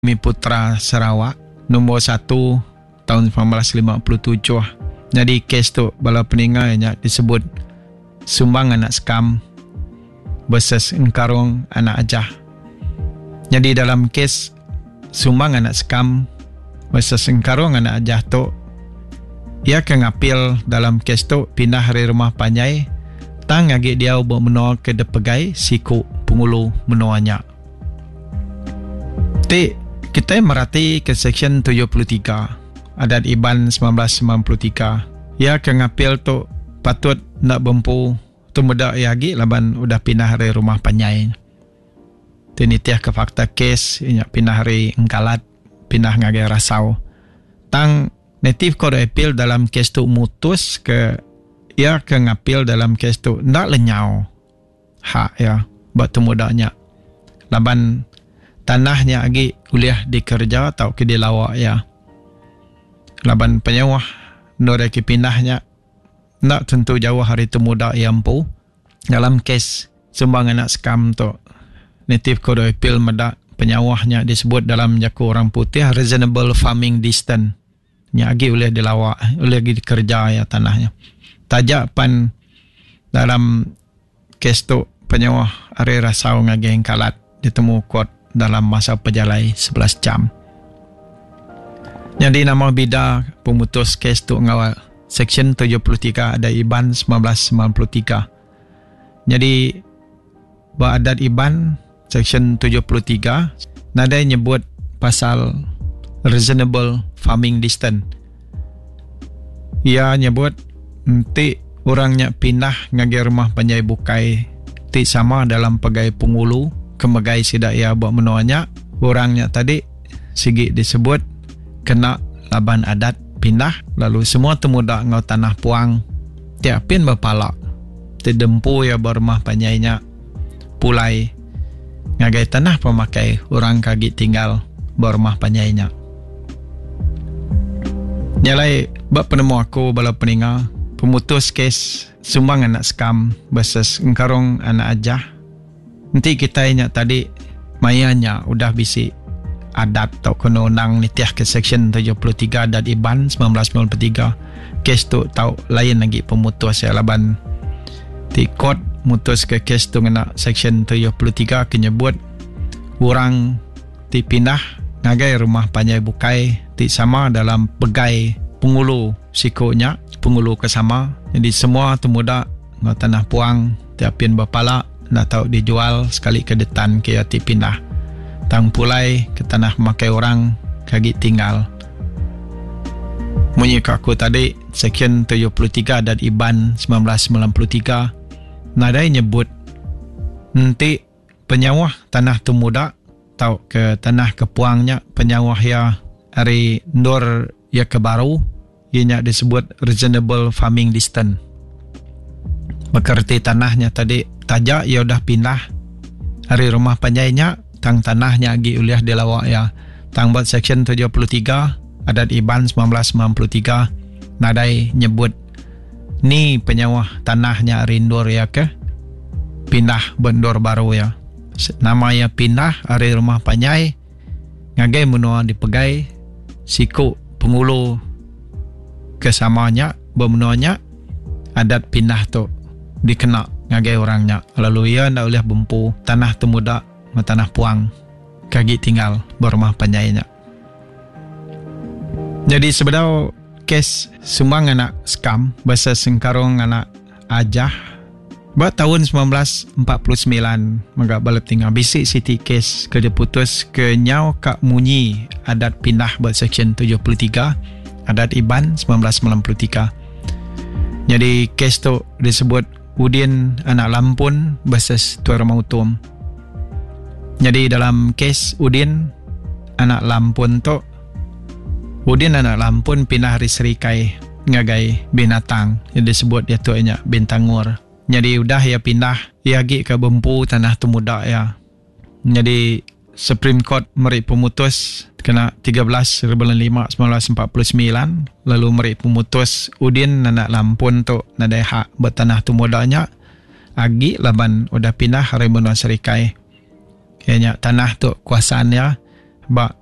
Bumi Putra Sarawak nombor 1 tahun 1957. Jadi kes tu bala peninggalnya disebut Sumbang Anak Skam versus Engkarong Anak Ajah. Jadi dalam kes Sumbang Anak Skam versus Engkarong Anak Ajah tu, ia akan apil dalam kes tu pindah dari rumah Panjai tang agi dia buat menua ke depegai siku pengulu menuanya. Kita merhati ke seksyen 73 Adat Iban 1993. Ia akan ngapil tu patut nak bempu tu muda lagi laban udah pindah dari rumah Panjai. Tinitiah ke fakta kes ia pindah dari Engkalat, pindah ngagai Rasau. Tang native court appeal dalam kes tu mutus ke ia akan ngapil dalam kes tu ndak lenyau hak ya buat tu mudanya. Laban tanahnya lagi kuliah dikerja atau ke dilawak ya. Laban penyewah noreki pindahnya nak tentu jauh hari tu muda yampu. Dalam kes Sumbang Anak Skam tu native court appeal medak penyawahnya disebut dalam jaku orang putih reasonable farming distance. Nya lagi boleh dilawak, boleh lagi dikerja ya tanahnya. Tajak pan dalam kes tu penyawah Ari Rasau ngagi Engkalat ditemu kuat dalam masa perjalai 11 jam. Jadi nama bida pemutus kes tu ngawal seksyen 73 Adat Iban 1993. Jadi Adat Iban seksyen 73 nadai nyebut pasal reasonable farming distance. Ia nyebut nanti orangnya pindah ngagi rumah Panjai Bukai ti sama dalam pegai pengulu kemegai sidak ia buat menuanya. Orangnya tadi sigi disebut kena laban adat pindah, lalu semua temudak ngau tanah puang tiapin berpalak ti dempu ya berumah Panjainya pulai ngagai tanah pemakai orang kagi tinggal berumah Panjainya. Nyalai bab penemu aku bala peningal pemutus kes Sumbang Anak Skam versus Engkarong Anak Ajah. Nanti kita ingat tadi mayanya udah bisi adat atau undang nitiah ke seksyen 73 Adat Iban 1993. Kes tu tahu lain lagi pemutus ya laban ti court mutus ke kes tu ngena seksyen 73 kenyebut orang ti pindah ngagai rumah Panjai Bukai ti sama dalam pegai pengulu sikonya pengulu kesama. Jadi semua temuda ngau tanah puang tiapin bapala nak tahu dijual sekali ke detan ke ti pindah tang pulai ke tanah makai orang kagi tinggal. Munyi aku tadi seksyen 73 Adat Iban 1993 nadai nyebut nanti penyawah tanah temuda tahu ke tanah kepuangnya penyawah ya hari ndor ya ke baru ianya disebut reasonable farming distance. Bekerti tanahnya tadi tajak ia udah pindah hari rumah Panjainya tang tanahnya lagi uliah dilawak ya. Tang buat seksyen 73 Adat Iban 1993 nadai nyebut ni penyawah tanahnya rindor ya ke pindah bendor baru ya. Nama ya pindah hari rumah Panjai ngagai menua dipegai siku pengulu kesamanya bermenuanya adat pindah tu dikena ngagai orangnya. Lalu ia ndak boleh bempu tanah temuda tanah puang kagi tinggal berumah Panjainya. Jadi sebenarnya kes Sumbang Anak Skam versus Engkarong Anak Ajah buat tahun 1949 magak balik tinggal bisik siti kes ke diputus ke nyau kak munyi adat pindah buat seksyen 73 Adat Iban 1993. Jadi kes tu disebut Udin Anak Lampun versus Tuan Rumah Utum. Jadi dalam kes Udin Anak Lampun tu Udin Anak Lampun pindah hari serikai ngagai binatang yang disebut dia tu nya bintangur. Jadi udah ya pindah ia gi ke bempu tanah temuda ya. Jadi Supreme Court meri pemutus kena 13/5/1949 lalu meri pemutus Udin Anak Lampun tu nadai hak bertanah temudanya agi laban udah pindah hari benua serikai. Kayaknya tanah tu kuasaannya bak